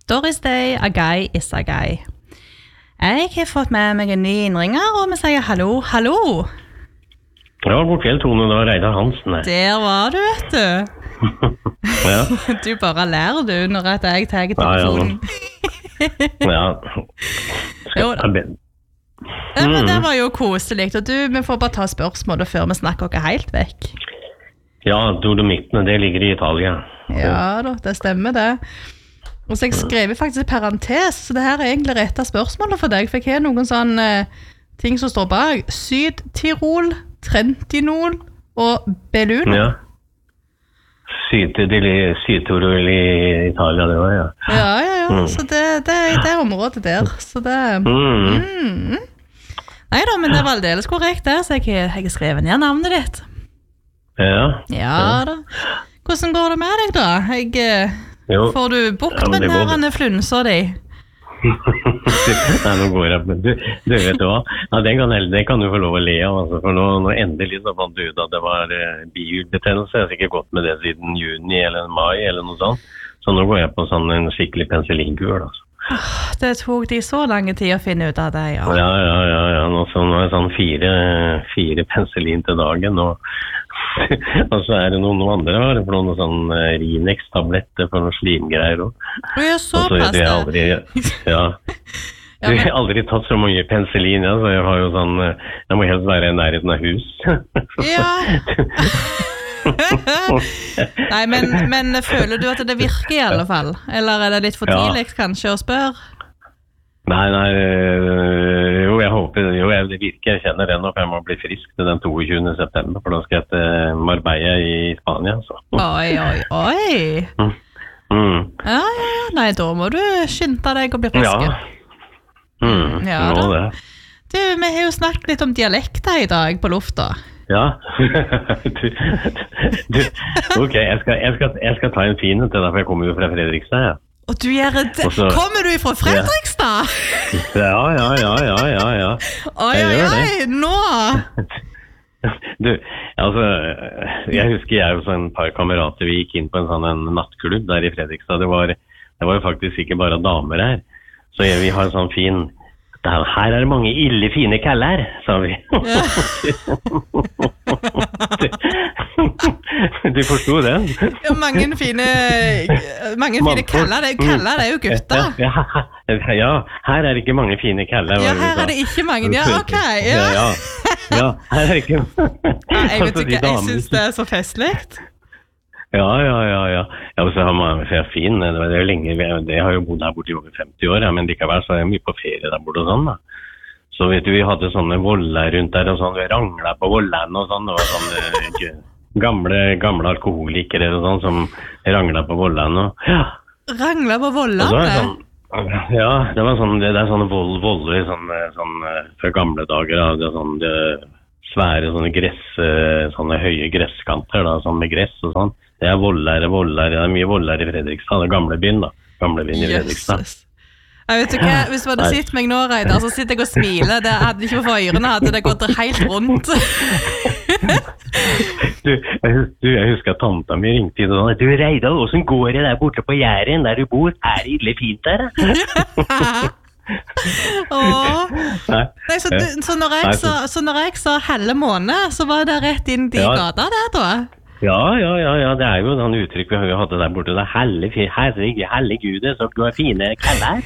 Doris Day, a guy is a guy. Jeg har fått med meg en ny innringer, og vi sier hallo, hallo. Ja, god kveld, Tone, det var Reidar Hansen. Der var du, vet du. Ja. Du bare lærer du når at jeg tar telefonen. Ja. Jo da. Ja, men det var jo koselig, og vi får bare ta spørsmålet før vi snakker oss helt vekk. Ja, Dolomittene, det ligger i Italia. Ja da, det stemmer det. Og så jeg skrev faktisk parentes, så det her er egentlig rett av spørsmålet for deg, for jeg har noen sånne ting som står bak. Syd-Tirol, Trentinol og Belluno. Ja. Syd-Tirol i Italia, det var, ja. Ja. Så det er området der. Så det... Neida, men det var aldeles korrekt der, så jeg har skrevet ned navnet ditt. Ja da. Hvordan går det med deg da? Får du bukt med nærende flunsa di? Nei, nå går jeg, men du vet hva? Ja, det kan du få lov å le av, altså, for nå endelig så fant du ut at det var bihulebetennelse. Jeg har sikkert gått med det siden juni eller mai eller noe sånt. Så nå går jeg på sånn en skikkelig penicillinkur, altså. Det tok de så lange tid å finne ut av det, ja. Ja. Nå er det sånn fire penicillin til dagen, og så er det noen andre her, for noen sånn Rinex-tabletter for noen slimgreier også. Ja, såpass det. Jeg har aldri tatt så mye penicillin, ja, så jeg har jo sånn, jeg må helst være i nærheten av hus. Ja. Nei, men føler du at det virker i alle fall? Eller er det litt for tidlig kanskje å spørre? Nei, jeg håper det virker, jeg kjenner det nå, for jeg må bli frisk til den 22. september, for da skal jeg til Marbella i Spania, så. Oi. Ja, nei, da må du skynde deg å bli frisk. Ja, det. Du, vi har jo snakket litt om dialekter i dag på lufta. Ja, ok, jeg skal ta en fin til deg, for jeg kommer jo fra Fredrikstad, ja. Og du gjør det? Kommer du fra Fredrikstad? Ja. Oi, nå! Du, altså, jeg husker jeg og en par kamerater, vi gikk inn på en nattklubb der i Fredrikstad. Det var jo faktisk ikke bare damer her. Så vi har en sånn fin... Her er det mange ille fine kaller, sa vi. Du forstod den? Ja, mange fine kaller, kaller er jo gutter. Ja, her er det ikke mange fine kaller. Ja, her er det ikke mange, ja, ok. Ja, her er det ikke... Jeg vet ikke, jeg synes det er så festligt. Ja, og så har man så fin, det er jo lenge, det har jo bodd her borte i over 50 år, ja, men likevel så er jeg mye på ferie der borte og sånn da. Så vet du, vi hadde sånne voller rundt der og sånn, vi ranglet på vollene og sånn, det var sånne gamle alkoholikere og sånn som ranglet på vollene. Ranglet på vollene? Ja, det er sånne voller sånn fra gamle dager, det er sånn svære sånne høye gresskanter da, sånn med gress og sånn. Det er voller, det er mye voller i Fredrikstad, det er gamle byen i Fredrikstad. Jeg vet ikke, hvis du hadde sett meg nå, Reidar, så sitter jeg og smiler, det hadde ikke for ørene, hadde det gått helt rundt. Jeg husker at tanta mi ringte inn og sa, du Reidar, hvordan går det der borte på Jæren, der du bor? Er det ille fint der? Så når jeg sa helle måned, så var det rett inn de gata der da? Ja, det er jo sånn uttrykk vi hadde der borte, det er herregud, så du har fine kaller.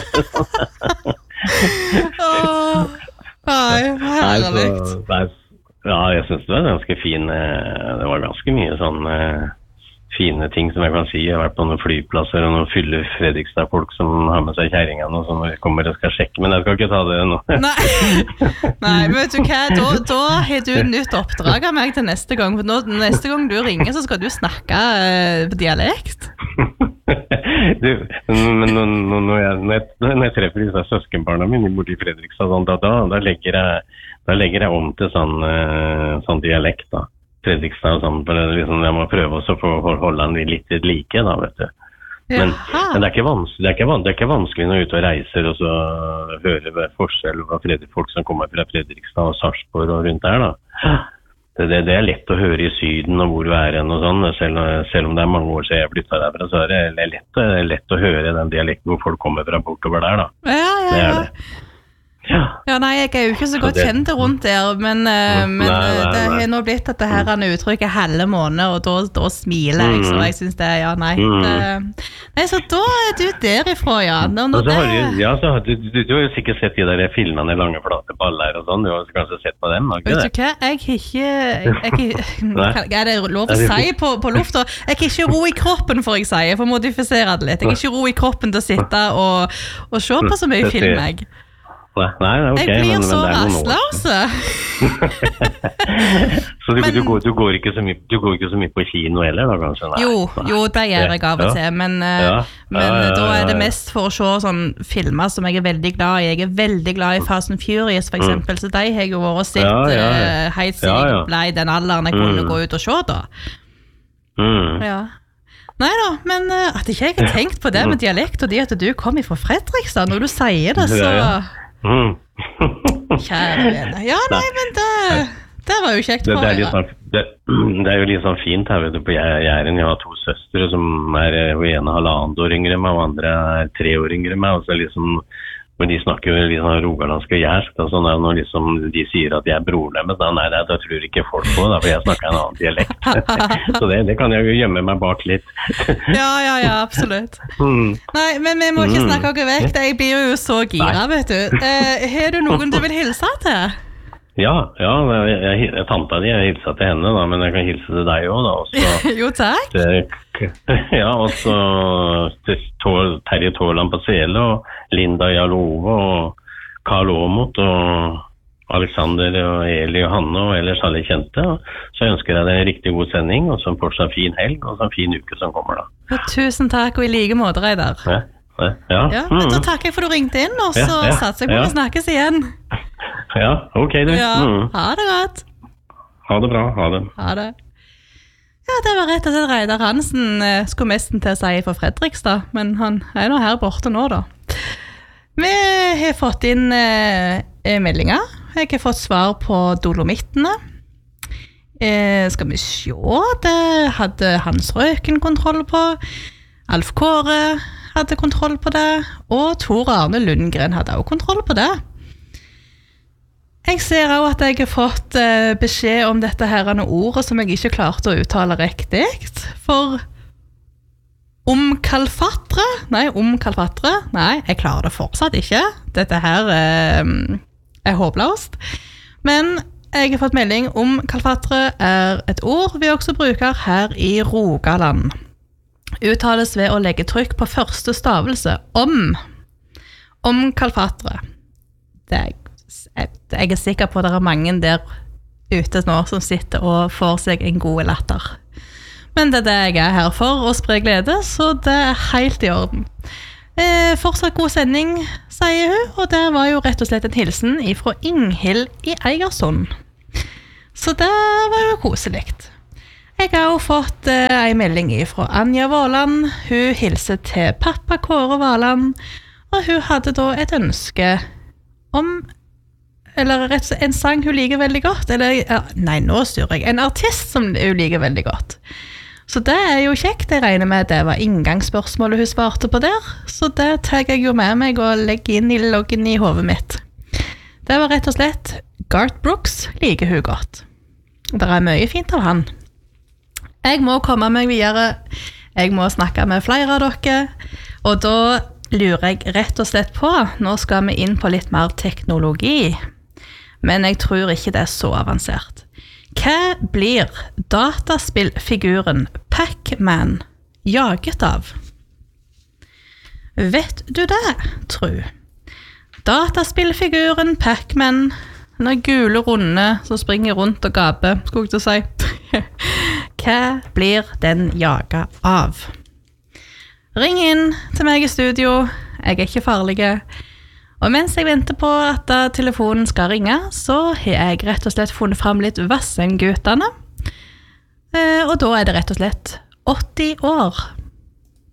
Herlig. Ja, jeg synes det var ganske fin, det var ganske mye sånn fine ting som jeg kan si. Jeg har vært på noen flyplasser og noen fyller Fredrikstad-folk som har med seg kjæringene og som kommer og skal sjekke, men jeg skal ikke ta det nå. Nei, men vet du hva, da har du nytt oppdrag av meg til neste gang, for neste gang du ringer så skal du snakke på dialekt. Du, men når jeg treffer disse søskenbarna mine borte i Fredrikstad, da legger jeg om til sånn dialekt da. Fredrikstad og sånn, for liksom, jeg må prøve også å holde den litt like da, vet du. Men det er ikke vanskelig når jeg er ute og reiser og så hører forskjell av folk som kommer fra Fredrikstad og Sarpsborg og rundt der da. det lett å høre i Syden og hvor du en og sånn, selv om det mange år siden jeg flyttet derfra, så det lett å høre den dialekten hvor folk kommer fra bortover der da. Ja. Det det. Ja, nei, jeg jo ikke så godt kjent rundt der, men det har nå blitt at det her uttrykket halve måned, og da smiler jeg, så jeg synes det, nei, så da du derifra, ja. Så har du har jo sikkert sett de der filmene, lange flate baller og sånn, du har kanskje sett på dem, har ikke det? Vet du hva, jeg det lov å si på lufta? Jeg ikke ro i kroppen, for jeg sier, for å modifisere det litt. Jeg ikke ro i kroppen til å sitte og se på så mye film, jeg. Nei, ok. Jeg blir så rastløse. Så du går ikke så mye på kino heller da, kanskje? Nei. Jo, det gjør jeg av og til, men da det mest for å se sånn filmer som jeg veldig glad i. Jeg veldig glad i Fast and Furious, for eksempel, så de har jeg jo vært og sett helt siden jeg ble den alderen jeg kunne gå ut og se da. Ja. Nei da, men at ikke jeg har tenkt på det med dialekt, og at du kom fra Fredrikstad, når du sier det, så... Kjære vene. Ja, nei, men det var jo kjekt for meg. Det jo litt sånn fint her, vet du, på Jæren. Jeg har 2 søstre som hun ene 1,5 år yngre med, og andre 3 år yngre med, og så liksom, men de snakker jo litt sånn rogalandsk og jærsk, og sånn, når liksom de sier at jeg bror dem, da, nei, da tror ikke folk på, da, for jeg snakker en annen dialekt. Så det kan jeg jo gjemme meg bak litt. Ja, absolutt. Nei, men vi må ikke snakke oss vekk, jeg blir jo så gira, vet du. Har du noen du vil hilse til? Ja, tanta di, jeg hilser til henne da, men jeg kan hilse til deg også da. Også, jo, takk. Ja, og så til Terje Tåland på Sele, og Linda Jalove, og Karl Åmot, og Alexander, og Eli og Hanne, og ellers alle kjente. Så ønsker jeg deg en riktig god sending, og så en fortsatt fin helg, og så en fin uke som kommer da. Ja, tusen takk, og i like måte, Reidar. Ja, men da takker jeg for du ringte inn, og så satser jeg på å snakkes igjen. Ja, ok du. Ja, ha det godt. Ha det bra, ha det. Ha det. Ja, det var rett og slett Reidar Hansen, skulle mesten til å si for Fredrikstad, men han nå her borte nå da. Vi har fått inn meldinger. Jeg har fått svar på Dolomittene. Skal vi se, det hadde Hans Røken kontroll på. Alf Kåre hadde kontroll på det, og Tor Arne Lundgren hadde også kontroll på det. Jeg ser også at jeg har fått beskjed om dette herrende ordet som jeg ikke klarte å uttale riktig, for omkalfatre, nei, jeg klarer det fortsatt ikke. Dette her håpløst. Men jeg har fått melding om kalfatre et ord vi også bruker her i Rogaland. Uttales ved å legge trykk på første stavelse om kalfatre. Jeg sikker på at det mange der ute nå som sitter og får seg en god latter. Men det jeg her for å spre glede, så det helt i orden. Fortsatt god sending, sier hun, og det var jo rett og slett en hilsen fra Inghild i Eigersund. Så det var jo koselikt. Jeg har jo fått en melding fra Anja Våland. Hun hilser til pappa Kåre Valand, og hun hadde da et ønske om, eller rett og slett en sang hun liker veldig godt, nå styrer jeg, en artist som hun liker veldig godt. Så det jo kjekt, jeg regner med at det var inngangsspørsmålet hun svarte på der, så det tar jeg jo med meg og legger inn i loggen i hodet mitt. Det var rett og slett Garth Brooks liker hun godt. Det mye fint av han. Jeg må komme meg videre, jeg må snakke med flere av dere, og da lurer jeg rett og slett på, nå skal vi inn på litt mer teknologi, men jeg tror ikke det så avansert. Hva blir dataspillfiguren Pac-Man jaget av? Vet du det, tro? Dataspillfiguren Pac-Man, den gule runde som springer rundt og gaper, skulle jeg til å si. Hva blir den jaget av? Ring inn til meg i studio, jeg ikke farlig. Og mens jeg venter på at telefonen skal ringe, så har jeg rett og slett funnet frem litt Vassendgutane. Og da det rett og slett 80 år